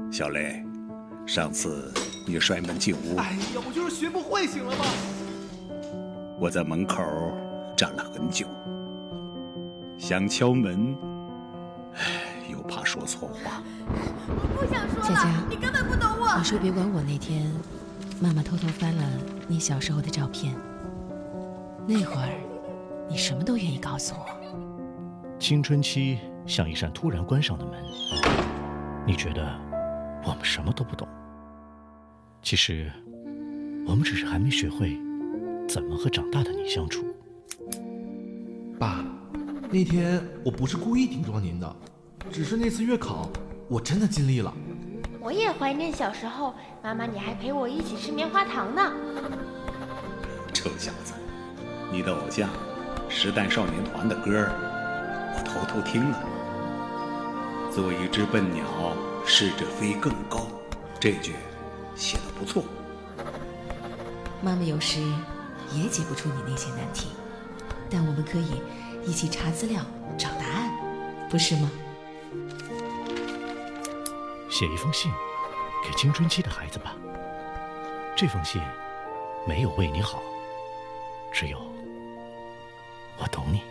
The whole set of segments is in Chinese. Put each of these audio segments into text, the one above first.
小雷，上次你摔门进屋， 哎呀，我就是学不会，行了吧？ 我在门口站了很久，想敲门，又怕说错话。 我不想说了， 佳佳， 你根本不懂我。 你说别管我那天，妈妈偷偷翻了你小时候的照片，那会儿你什么都愿意告诉我。 青春期像一扇突然关上的门，你觉得我们什么都不懂，其实我们只是还没学会怎么和长大的你相处。 爸，那天我不是故意顶撞您的，只是那次月考我真的尽力了。 我也怀念小时候，妈妈你还陪我一起吃棉花糖呢。 臭小子，你的偶像时代少年团的歌我偷偷听了。做一只笨鸟，试着飞更高，这句写得不错。 妈妈有时也解不出你那些难题，但我们可以一起查资料找答案，不是吗？ 写一封信给青春期的孩子吧，这封信没有为你好，只有我懂你。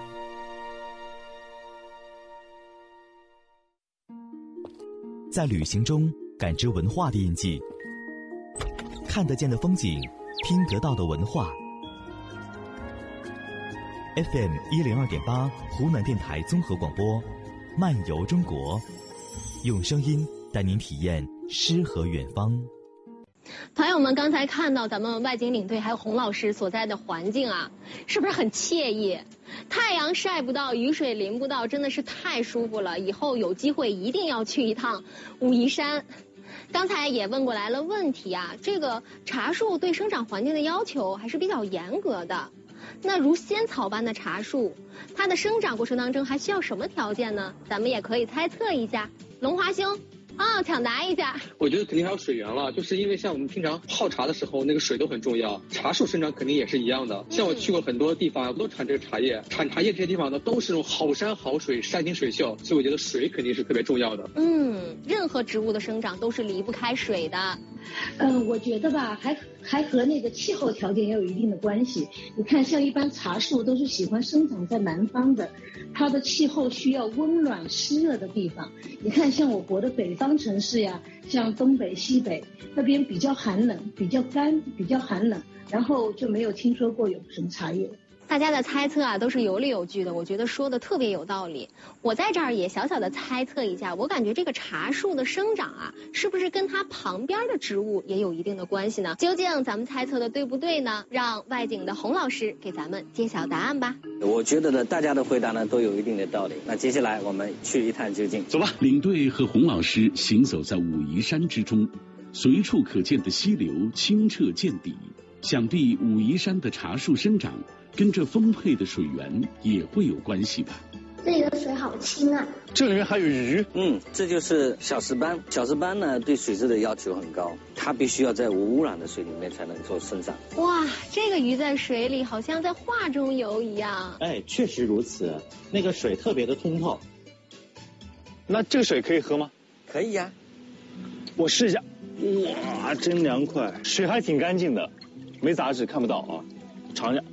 在旅行中感知文化的印记，看得见的风景，听得到的文化。FM 102.8湖南电台综合广播，漫游中国，用声音带您体验诗和远方。 朋友们，刚才看到咱们外景领队还有洪老师所在的环境啊，是不是很惬意？太阳晒不到，雨水淋不到，真的是太舒服了。以后有机会一定要去一趟武夷山。刚才也问过来了问题啊，这个茶树对生长环境的要求还是比较严格的。那如仙草般的茶树，它的生长过程当中还需要什么条件呢？咱们也可以猜测一下。龙华兄啊，抢答一下。 我觉得肯定还有水源了，就是因为像我们平常泡茶的时候，那个水都很重要，茶树生长肯定也是一样的。像我去过很多地方，都产这个茶叶，产茶叶这些地方呢，都是那种好山好水，山清水秀，所以我觉得水肯定是特别重要的。 任何植物的生长都是离不开水的。 我觉得吧，还和那个气候条件也有一定的关系。你看，像一般茶树都是喜欢生长在南方的，它的气候需要温暖湿热的地方。你看，像我国的北方城市呀，像东北、西北那边比较寒冷，比较干，比较寒冷，然后就没有听说过有什么茶叶。 大家的猜测啊都是有理有据的，我觉得说的特别有道理。我在这儿也小小的猜测一下，我感觉这个茶树的生长啊，是不是跟它旁边的植物也有一定的关系呢？究竟咱们猜测的对不对呢？让外景的洪老师给咱们揭晓答案吧。 我觉得呢，大家的回答呢都有一定的道理。那接下来我们去一探究竟，走吧。 领队和洪老师行走在武夷山之中，随处可见的溪流清澈见底，想必武夷山的茶树生长跟这丰沛的水源也会有关系吧。 这里的水好清啊！ 这里面还有鱼。这就是小石斑。小石斑呢对水质的要求很高，它必须要在无污染的水里面才能做生长。 哇，这个鱼在水里好像在画中游一样。 哎，确实如此，那个水特别的通透。 那这个水可以喝吗？ 可以呀， 我试一下。哇，真凉快，水还挺干净的，没杂质，看不到啊。尝一下，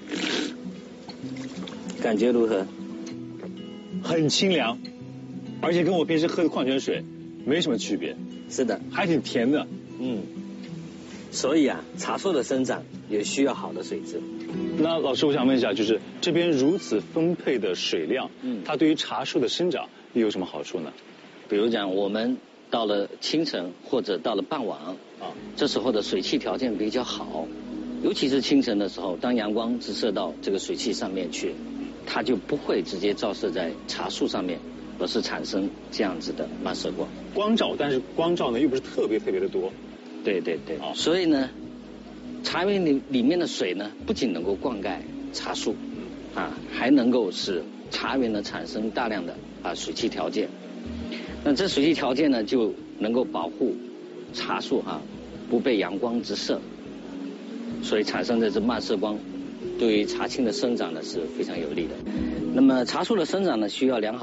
感觉如何？ 很清凉，而且跟我平时喝的矿泉水没什么区别。 是的， 还挺甜的。 所以啊，茶树的生长也需要好的水质。 那老师，我想问一下，就是这边如此丰沛的水量，它对于茶树的生长又有什么好处呢？ 比如讲，我们到了清晨或者到了傍晚这时候的水汽条件比较好，尤其是清晨的时候，当阳光直射到这个水汽上面去，它就不会直接照射在茶树上面，而是产生这样子的漫射光。 光照，但是光照呢又不是特别的多。 对，所以呢，茶园里面的水呢，不仅能够灌溉茶树还能够使茶园呢产生大量的水汽条件。那这水汽条件呢，就能够保护茶树不被阳光直射，所以产生的这漫射光对于茶青的生长呢是非常有利的。那么茶树的生长呢，需要良好